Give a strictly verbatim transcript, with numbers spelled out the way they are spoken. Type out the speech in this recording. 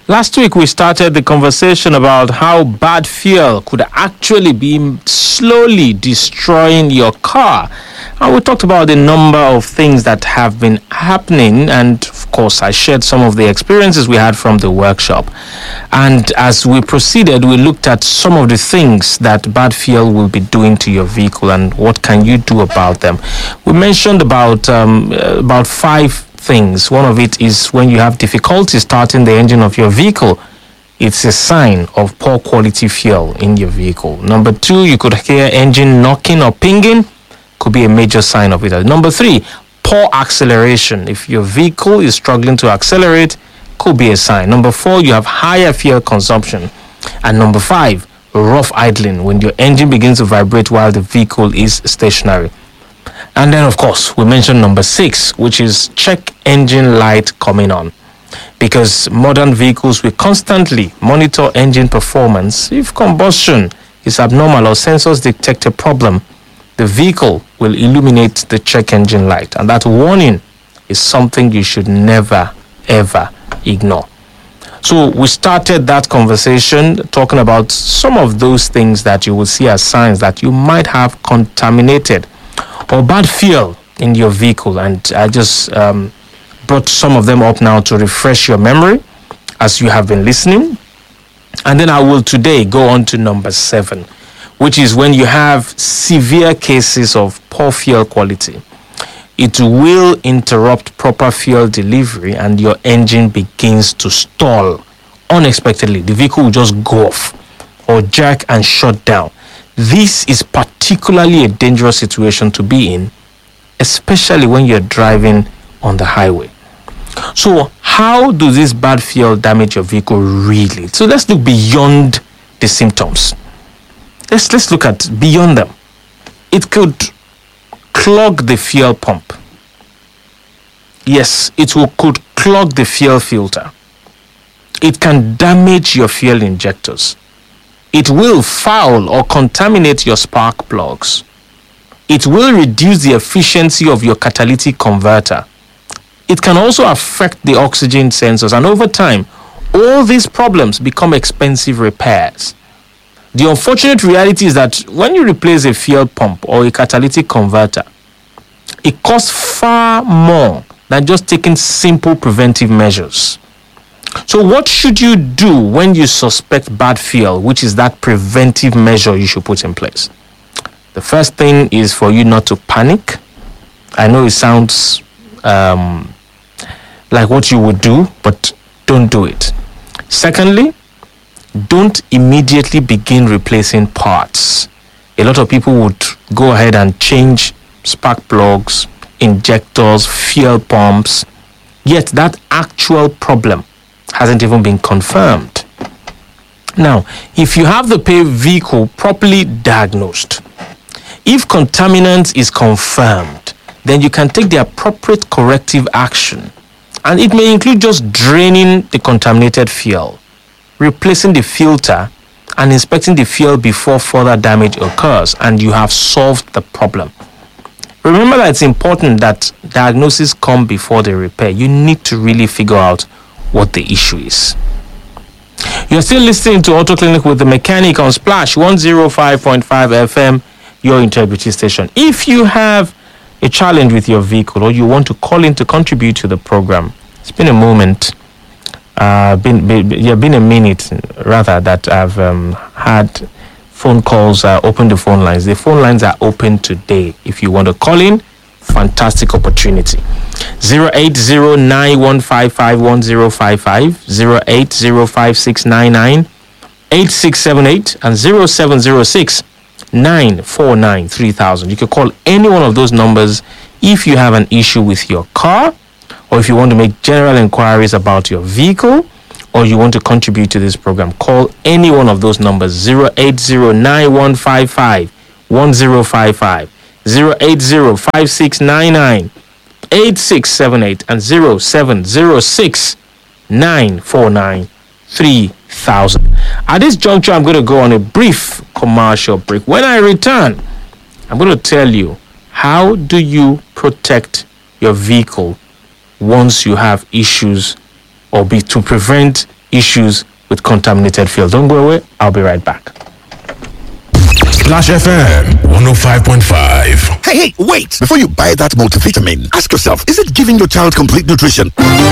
Last week, we started the conversation about how bad fuel could actually be slowly destroying your car. And we talked about a number of things that have been happening. And of course, I shared some of the experiences we had from the workshop. And as we proceeded, we looked at some of the things that bad fuel will be doing to your vehicle and what can you do about them. We mentioned about um, about five things. One of it is when you have difficulty starting the engine of your vehicle, it's a sign of poor quality fuel in your vehicle. Number two, you could hear engine knocking or pinging, could be a major sign of it. Number three, poor acceleration. If your vehicle is struggling to accelerate, could be a sign. Number four, you have higher fuel consumption. And number five, rough idling, when your engine begins to vibrate while the vehicle is stationary. And then, of course, we mentioned number six, which is check engine light coming on. Because modern vehicles will constantly monitor engine performance. If combustion is abnormal or sensors detect a problem, the vehicle will illuminate the check engine light. And that warning is something you should never, ever ignore. So we started that conversation talking about some of those things that you will see as signs that you might have contaminated or bad fuel in your vehicle, and I just um, brought some of them up now to refresh your memory as you have been listening. And then I will today go on to number seven, which is when you have severe cases of poor fuel quality. It will interrupt proper fuel delivery and your engine begins to stall unexpectedly. The vehicle will just go off or jerk and shut down. This is particularly a dangerous situation to be in, especially when you're driving on the highway. So how does this bad fuel damage your vehicle really? So let's look beyond the symptoms. Let's, let's look at beyond them. It could clog the fuel pump. Yes, it will, could clog the fuel filter. It can damage your fuel injectors. It will foul or contaminate your spark plugs. It will reduce the efficiency of your catalytic converter. It can also affect the oxygen sensors, and over time, all these problems become expensive repairs. The unfortunate reality is that when you replace a fuel pump or a catalytic converter, it costs far more than just taking simple preventive measures. So what should you do when you suspect bad fuel, which is that preventive measure you should put in place? The first thing is for you not to panic. I know it sounds um, like what you would do, but don't do it. Secondly, don't immediately begin replacing parts. A lot of people would go ahead and change spark plugs, injectors, fuel pumps, yet that actual problem hasn't even been confirmed. Now, if you have the vehicle properly diagnosed, if contaminant is confirmed, then you can take the appropriate corrective action. And it may include just draining the contaminated fuel, replacing the filter, and inspecting the fuel before further damage occurs, and you have solved the problem. Remember that it's important that diagnosis come before the repair. You need to really figure out what the issue is. You're still listening to Auto Clinic with the Mechanic on Splash one oh five point five F M, your integrity station. If you have a challenge with your vehicle or you want to call in to contribute to the program, it's been a moment, uh, been, been, yeah, been a minute rather that I've um, had phone calls, uh, open the phone lines. The phone lines are open today. If you want to call in, fantastic opportunity. zero eight zero nine one five five one zero five five, zero eight zero five six nine nine eight six seven eight, and zero seven zero six nine four nine three thousand. You can call any one of those numbers if you have an issue with your car, or if you want to make general inquiries about your vehicle, or you want to contribute to this program. Call any one of those numbers: zero eight zero nine one five five one zero five five, zero eight zero five six nine nine eight six seven eight, and zero seven zero six nine four nine three thousand. At this juncture, I'm going to go on a brief commercial break. When I return, I'm going to tell you, how do you protect your vehicle once you have issues, or be to prevent issues with contaminated fuel. Don't go away. I'll be right back. Splash F M one oh five point five. Hey, hey, wait! Before you buy that multivitamin, ask yourself, is it giving your child complete nutrition?